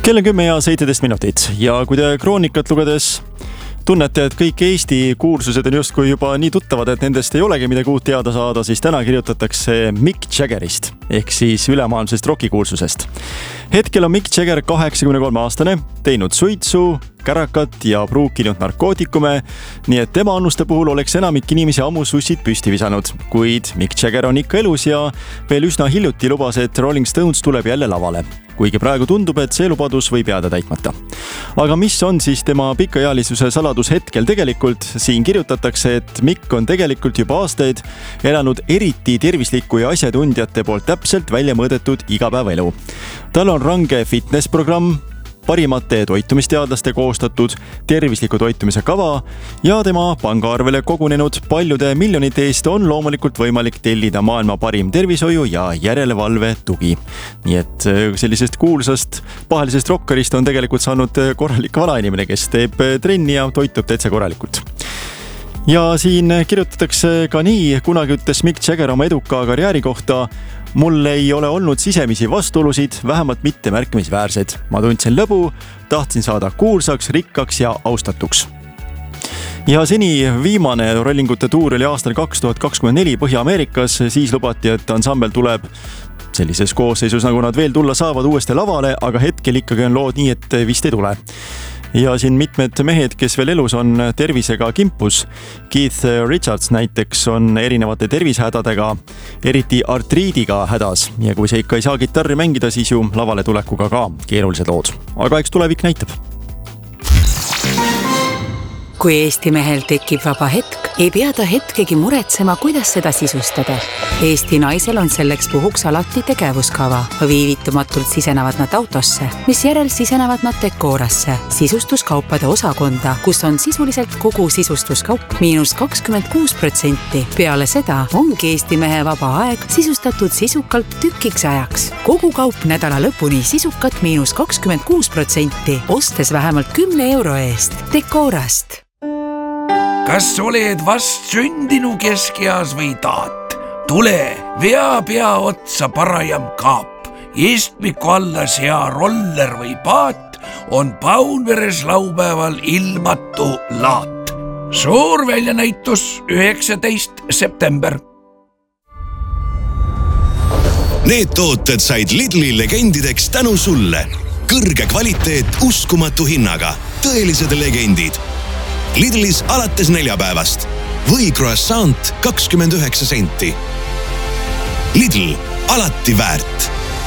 Kell on 10:17 ja kui te kroonikat lugedes tunnete, et kõik Eesti kuulsused on justkui juba nii tuttavad, et nendest ei olegi midagi uut teada saada, siis täna kirjutatakse Mick Jaggerist ehk siis ülemaailmsest rokikuulsusest. Hetkel on Mick Jagger 83-aastane, teinud suitsu, kärakat ja pruukinud narkootikume, nii et tema annuste puhul oleks enamik inimesi ammu sussid püsti visanud. Kuid Mick Jagger on ikka elus ja veel üsna hiljuti lubas, et Rolling Stones tuleb jälle lavale. Kuigi praegu tundub, et see lubadus võib jääda täitmata. Aga mis on siis tema pikaealisuse saladus hetkel tegelikult? Siin kirjutatakse, et Mick on tegelikult juba aastaid elanud eriti tervislikku ja asjatundjate poolt täpselt välja mõõdetud igapäevaelu. Tal on range fitnessprogramm, parimate toitumisteadlaste koostatud tervisliku toitumise kava ja tema pangaarvele kogunenud paljude miljonite eest on loomulikult võimalik tellida maailma parim tervishoiu ja järelevalve tugi. Nii et sellisest kuulsast pahelisest rokkarist on tegelikult saanud korralik vanainimene, kes teeb trenni ja toitub täitsa korralikult. Ja siin kirjutatakse ka nii, kunagi ütles Mick Jagger oma eduka karjääri kohta: mul ei ole olnud sisemisi vastuolusid, vähemalt mitte märkimisväärsed. Ma tundsin lõbu, tahtsin saada kuulsaks, rikkaks ja austatuks. Ja seni viimane rollingute tuur oli aastal 2024 Põhja-Ameerikas, siis lubati, et ansambel tuleb sellises koosseisus, nagu nad veel tulla saavad, uuesti lavale, aga hetkel ikkagi on lood nii, et vist ei tule. Ja siin mitmed mehed, kes veel elus on tervisega kimpus. Keith Richards näiteks on erinevate tervishädadega, eriti artriidiga hädas. Ja kui see ikka ei saa gitarri mängida, siis ju lavale tulekuga ka keerulised lood. Aga eks tulevik näitab. Kui Eesti mehel tekib vaba hetk, ei pea ta hetkegi muretsema, kuidas seda sisustada. Eesti naisel on selleks puhuks alati tegevuskava. Viivitumatult sisenevad nad autosse, mis järel sisenevad nad dekoorasse, sisustuskaupade osakonda, kus on sisuliselt kogu sisustuskaup -26%. Peale seda ongi Eesti mehe vaba aeg sisustatud sisukalt tükiks ajaks. Kogu kaup nädala lõpuni sisukat -26%, ostes vähemalt 10 € eest. Dekoorast. Kas oled vast sündinu keskeas või taat? Tule, vea pea otsa parajam kaap. Istmiku alla sea roller või paat on Paunveres laupäeval ilmatu laat. Suur väljanäitus 19. september. Need tooted said Lidli legendideks tänu sulle. Kõrge kvaliteet uskumatu hinnaga. Tõelised legendid. Lidlis alates neljapäevast või croissant 29 senti. Lidl, alati väärt.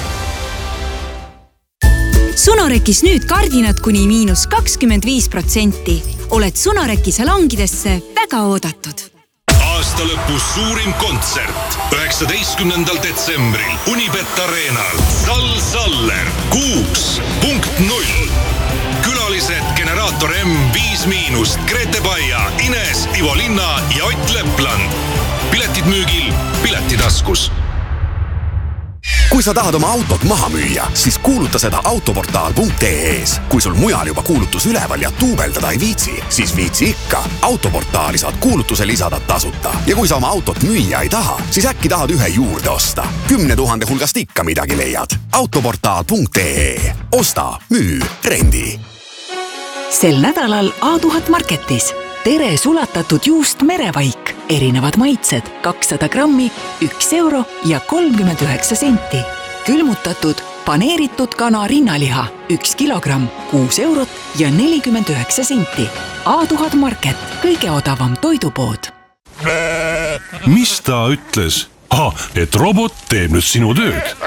Sonorekis nüüd kardinad kuni -25%. Oled Sonoreki salongidesse väga oodatud. Aasta lõpus suurim kontsert 19. detsembril Unibet Arenal. Sal Saller 6.0. Külalised Generaator M, 5-, Grete Baia, Ines, Ivo Linna ja Ott Lepland. Piletid müügil Piletitaskus. Kui sa tahad oma autot maha müüa, siis kuuluta seda autoportaal.ee-s. Kui sul mujal juba kuulutus üleval ja tuubeldada ei viitsi, siis viitsi ikka. Autoportaali saad kuulutuse lisada tasuta. Ja kui sa oma autot müüa ei taha, siis äkki tahad ühe juurde osta. 10 000 hulgast ikka midagi leiad. Autoportaal.ee. Osta, müü, rendi. Sel nädalal A1000 Marketis. Tere sulatatud juust merevaik. Erinevad maitsed 200 grammi, 1 € ja 39 senti. Külmutatud, paneeritud kana rinnaliha 1 kilogramm, 6 € ja 49 senti. A1000 Market, kõige odavam toidupood. Mis ta ütles? Et robot teeb nüüd sinu tööd.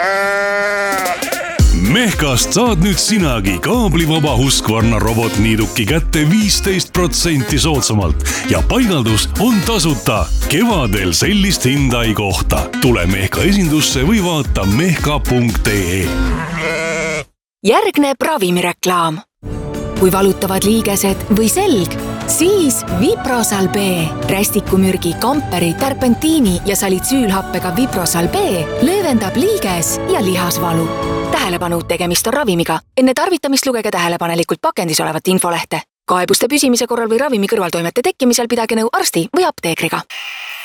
Mehkast saad nüüd sinagi kaablivaba Husqvarna robotniiduki kätte 15% soodsamalt ja paigaldus on tasuta. Kevadel sellist hinda ei kohta. Tule Mehka esindusse või vaata mehka.ee. Järgneb ravimireklaam. Kui valutavad liigesed või selg, siis Viprosal B. Rästikumürgi, kamperi, terpentiini ja salitsüülhappega Viprosal B löövendab liiges ja lihasvalu. Tähelepanu, tegemist on ravimiga. Enne tarvitamist lugege tähelepanelikult pakendis olevat infolehte. Kaebuste püsimise korral või ravimi kõrvaltoimete tekkimisel pidage nõu arsti või apteekriga.